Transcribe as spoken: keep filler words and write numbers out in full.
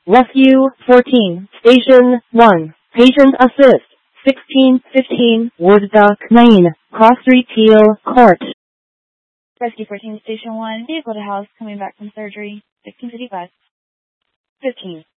Rescue fourteen, Station one, Patient Assist, sixteen fifteen, Woodduck Lane, Cross Street Teal Court. Rescue fourteen, Station one, vehicle to house coming back from surgery, sixteen fifty-five. fifteen.